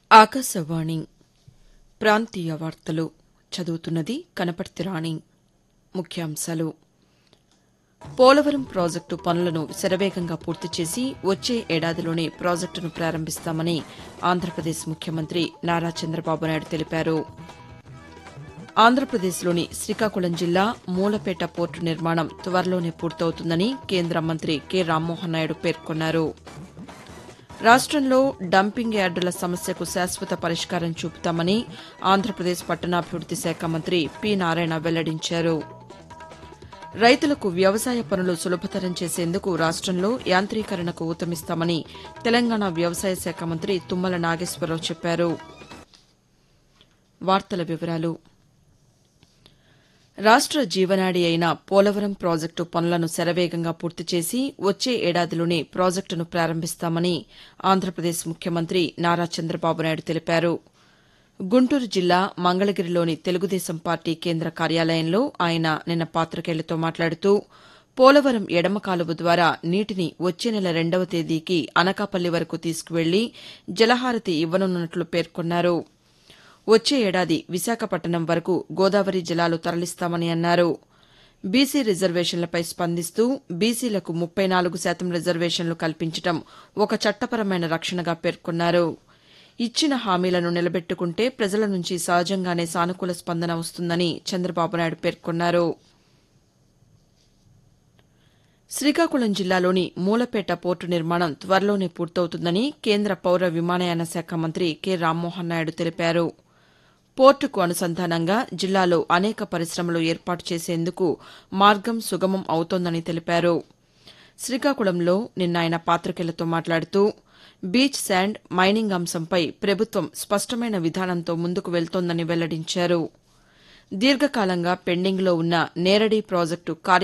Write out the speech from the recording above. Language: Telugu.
ఆకాశవాణి ప్రాంతీయ వార్తలు చదువుతున్నది కనపర్తి రాణి. ముఖ్యాంశాలు: పోలవరం ప్రాజెక్టు పనులను శరవేగంగా పూర్తి చేసి వచ్చే ఏడాదిలోనే ప్రాజెక్టును ప్రారంభిస్తామని ఆంధ్రప్రదేశ్ ముఖ్యమంత్రి నారా చంద్రబాబు నాయుడు తెలిపారు. ఆంధ్రప్రదేశ్లోని శ్రీకాకుళం జిల్లా మూలపేట పోర్టు నిర్మాణం త్వరలోనే పూర్తవుతుందని కేంద్ర మంత్రి కె రామ్మోహన్ నాయుడు పేర్కొన్నారు. రాష్టంలో డంపింగ్ యార్డుల సమస్యకు శాశ్వత పరిష్కారం చూపుతామని ఆంధ్రప్రదేశ్ పట్టణాభివృద్ది శాఖ మంత్రి పి నారాయణ వెల్లడించారు. రైతులకు వ్యవసాయ పనులు సులభతరం చేసేందుకు రాష్టంలో యాంత్రీకరణకు ఊతమిస్తామని తెలంగాణ వ్యవసాయ శాఖ మంత్రి తుమ్మల నాగేశ్వరరావు చెప్పారు. రాష్ట జీవనాడి అయిన పోలవరం ప్రాజెక్టు పనులను శరవేగంగా పూర్తి చేసి వచ్చే ఏడాదిలోనే ప్రాజెక్టును ప్రారంభిస్తామని ఆంధ్రప్రదేశ్ ముఖ్యమంత్రి నారా చంద్రబాబు నాయుడు తెలిపారు. గుంటూరు జిల్లా మంగళగిరిలోని తెలుగుదేశం పార్టీ కేంద్ర కార్యాలయంలో ఆయన నిన్న పాతికేయులతో మాట్లాడుతూ పోలవరం ఎడమ కాలువ ద్వారా నీటిని వచ్చే నెల 2వ తేదీకి అనకాపల్లి వరకు తీసుకువెళ్లి జలహారతి ఇవ్వనున్నట్లు పేర్కొన్నారు. వచ్చే ఏడాది విశాఖపట్నం వరకు గోదావరి జలాలు తరలిస్తామని అన్నారు. బీసీ రిజర్వేషన్లపై స్పందిస్తూ బీసీలకు 34% రిజర్వేషన్లు కల్పించడం ఒక చట్టపరమైన రక్షణగా పేర్కొన్నారు. ఇచ్చిన హామీలను నిలబెట్టుకుంటే ప్రజల నుంచి సహజంగానే సానుకూల స్పందన వస్తుందని చంద్రబాబు నాయుడు పేర్కొన్నారు. శ్రీకాకుళం జిల్లాలోని మూలపేట పోర్టు నిర్మాణం త్వరలోనే పూర్తవుతుందని కేంద్ర పౌర విమానయాన శాఖ మంత్రి కె రామ్మోహన్ నాయుడు తెలిపారు. పోర్టుకు అనుసంధానంగా జిల్లాలో అనేక పరిశ్రమలు ఏర్పాటు చేసేందుకు మార్గం సుగమం అవుతోందని తెలిపారు. శ్రీకాకుళంలో నిన్న ఆయన పాతికేయులతో మాట్లాడుతూ బీచ్ శాండ్ మైనింగ్ అంశంపై ప్రభుత్వం స్పష్టమైన విధానంతో ముందుకు వెళ్తోందని వెల్లడించారు. దీర్ఘకాలంగా పెండింగ్లో ఉన్న నేరడి ప్రాజెక్టు